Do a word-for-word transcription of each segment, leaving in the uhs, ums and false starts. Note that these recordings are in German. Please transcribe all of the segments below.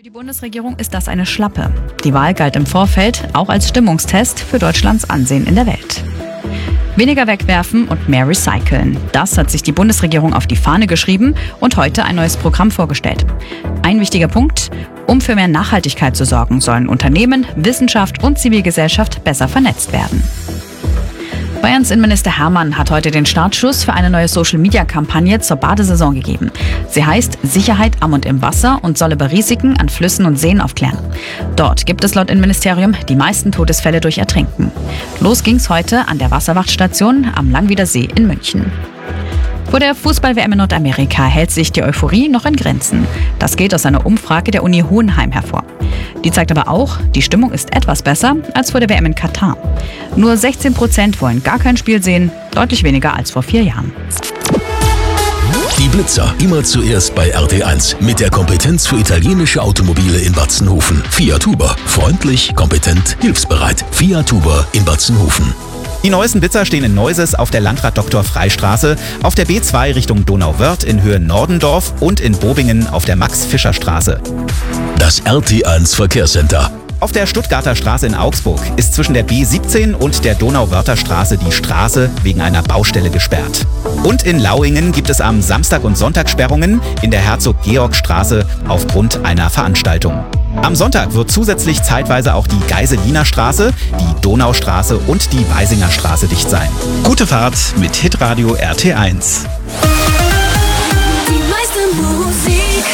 Für die Bundesregierung ist das eine Schlappe. Die Wahl galt im Vorfeld auch als Stimmungstest für Deutschlands Ansehen in der Welt. Weniger wegwerfen und mehr recyceln. Das hat sich die Bundesregierung auf die Fahne geschrieben und heute ein neues Programm vorgestellt. Ein wichtiger Punkt: Um für mehr Nachhaltigkeit zu sorgen, sollen Unternehmen, Wissenschaft und Zivilgesellschaft besser vernetzt werden. Bayerns Innenminister Hermann hat heute den Startschuss für eine neue Social-Media-Kampagne zur Badesaison gegeben. Sie heißt Sicherheit am und im Wasser und soll über Risiken an Flüssen und Seen aufklären. Dort gibt es laut Innenministerium die meisten Todesfälle durch Ertrinken. Los ging's heute an der Wasserwachtstation am Langwiedersee in München. Vor der Fußball-W M in Nordamerika hält sich die Euphorie noch in Grenzen. Das geht aus einer Umfrage der Uni Hohenheim hervor. Die zeigt aber auch, die Stimmung ist etwas besser als vor der W M in Katar. Nur sechzehn Prozent wollen gar kein Spiel sehen, deutlich weniger als vor vier Jahren. Die Blitzer, immer zuerst bei R T eins. Mit der Kompetenz für italienische Automobile in Batzenhofen. Fiat Huber. Freundlich, kompetent, hilfsbereit. Fiat Huber in Batzenhofen. Die neuesten Blitzer stehen in Neuses auf der Landrat-Doktor-Frei-Straße, auf der B zwei Richtung Donauwörth in Höhe Nordendorf und in Bobingen auf der Max-Fischer-Straße. Das R T eins Verkehrscenter. Auf der Stuttgarter Straße in Augsburg ist zwischen der B siebzehn und der Donauwörther Straße die Straße wegen einer Baustelle gesperrt. Und in Lauingen gibt es am Samstag und Sonntag Sperrungen in der Herzog-Georg-Straße aufgrund einer Veranstaltung. Am Sonntag wird zusätzlich zeitweise auch die Geiseliner Straße, die Donaustraße und die Weisinger Straße dicht sein. Gute Fahrt mit Hitradio R T eins. Die meiste Musik.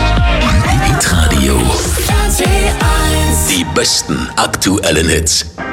Hitradio. R T eins. Die besten aktuellen Hits.